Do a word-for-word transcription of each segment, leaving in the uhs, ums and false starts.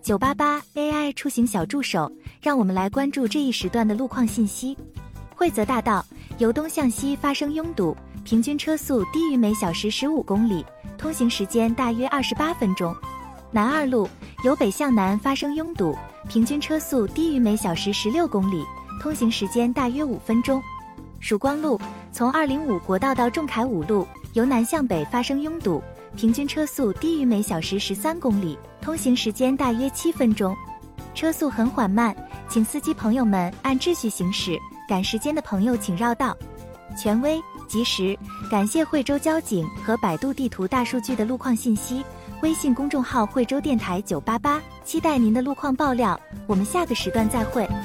九八八 A I 出行小助手，让我们来关注这一时段的路况信息。惠泽大道由东向西发生拥堵，平均车速低于每小时十五公里，通行时间大约二十八分钟。南二路由北向南发生拥堵，平均车速低于每小时十六公里，通行时间大约五分钟。曙光路从二零五国道到仲恺五路由南向北发生拥堵，平均车速低于每小时十三公里，通行时间大约七分钟。车速很缓慢，请司机朋友们按秩序行驶，赶时间的朋友请绕道。权威及时，感谢惠州交警和百度地图大数据的路况信息。微信公众号惠州电台九八八，期待您的路况爆料，我们下个时段再会。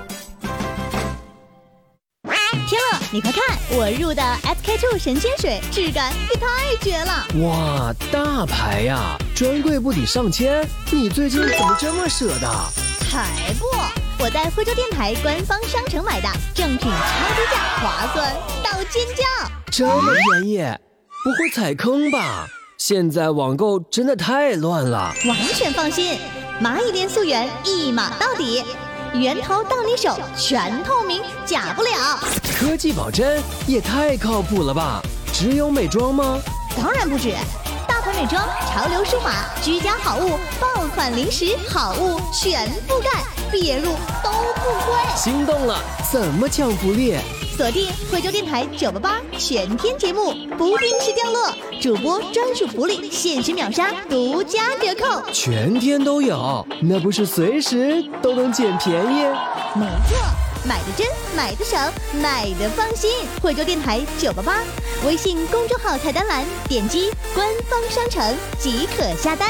天乐，你快看，我入的 S K two 神仙水质感也太绝了！ 哇，大牌呀，专柜不抵上千，你最近怎么这么舍得？ 才不，我在惠州电台官方商城买的，正品超低价，划算到尖叫！ 这么便宜，不会踩坑吧？现在网购真的太乱了。 完全放心，蚂蚁链溯源一码到底，源头到你手，全透明，假不了。 科技保真也太靠谱了吧？只有美妆吗？ 当然不止，大牌美妆、潮流舒码、居家好物、爆款零食好物全覆盖，别入都不贵。 心动了，怎么抢福利？ 锁定惠州电台九八八全天节目，不定时掉落，主播专属福利，限时秒杀，独家折扣， 全天都有，那不是随时都能捡便宜？ 没错，买的真，买的省，买的放心。惠州电台九八八，微信公众号菜单栏点击官方商城即可下单。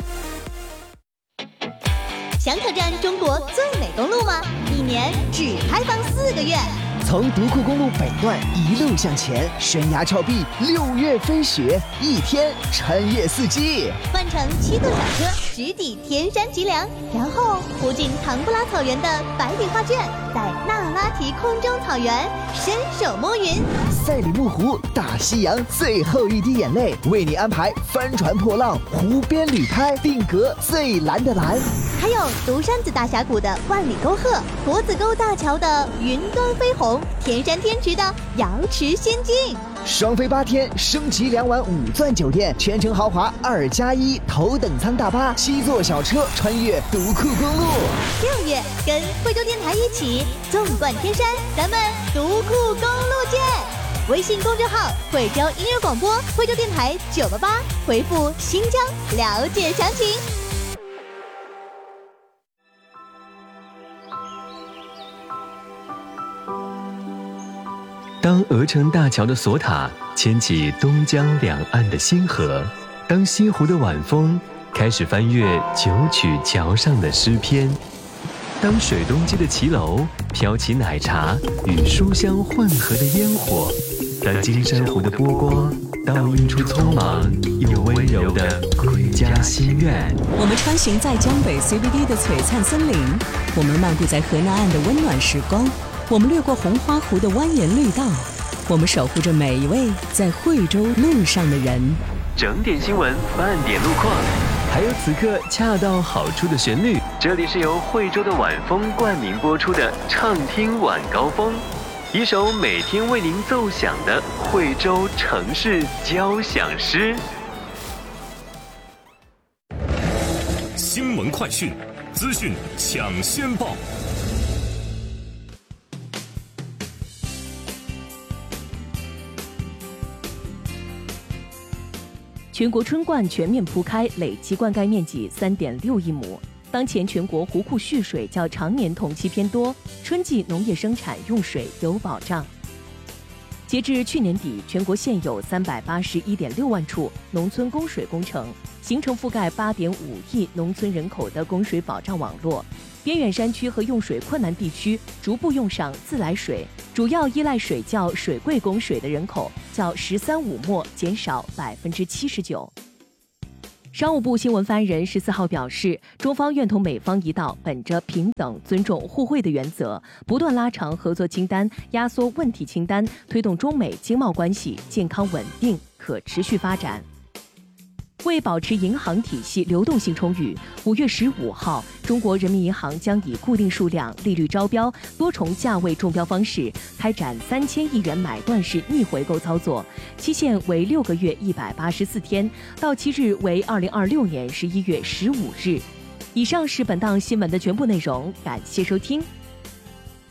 想挑战中国最美公路吗？一年只开放四个月。 从独库公路北段一路向前，悬崖峭壁，六月飞雪，一天穿越四季。 换乘七座小车，直抵天山脊梁，然后途经唐布拉草原的百里画卷，在那拉提空中草原伸手摸云。 赛里木湖，大西洋最后一滴眼泪，为你安排帆船破浪，湖边旅拍，定格最蓝的蓝。 还有独山子大峡谷的万里沟壑，国子沟大桥的云端飞鸿，天山天池的瑶池仙境。 双飞八天，升级两晚五钻酒店，全程豪华二加一，头等舱大巴，七座小车，穿越独库公路。 六月跟惠州电台一起纵贯天山，咱们独库公路见！微信公众号惠州音乐广播，惠州电台九八八，回复新疆了解详情。 当鹅城大桥的索塔牵起东江两岸的星河，当西湖的晚风开始翻阅九曲桥上的诗篇，当水东街的骑楼飘起奶茶与书香混合的烟火，当金山湖的波光倒映出匆忙又温柔的归家心愿。 我们穿行在江北 C B D 的璀璨森林，我们漫步在河南岸的温暖时光，我们掠过红花湖的蜿蜒绿道，我们守护着每一位在惠州路上的人。 整点新闻，半点路况，还有此刻恰到好处的旋律。这里是由惠州的晚风冠名播出的畅听晚高峰，一首每天为您奏响的惠州城市交响诗。 新闻快讯，资讯抢先报。 全国春灌全面铺开，累计灌溉面积 三点六亿亩。当前全国湖库蓄水较常年同期偏多，春季农业生产用水有保障。截至去年底，全国现有 三百八十一点六万处农村供水工程，形成覆盖 八点五亿农村人口的供水保障网络。边远山区和用水困难地区逐步用上自来水，主要依赖水窖、水柜供水的人口较“十三五”末减少 百分之七十九。商务部新闻发言人十四号表示，中方愿同美方一道，本着平等、尊重、互惠的原则，不断拉长合作清单，压缩问题清单，推动中美经贸关系健康稳定、可持续发展。 为保持银行体系流动性充裕，五月十五号，中国人民银行将以固定数量、利率招标、多重价位中标方式开展三千亿元买断式逆回购操作，期限为六个月一百八十四天，到期日为二零二六年十一月十五日。以上是本档新闻的全部内容，感谢收听。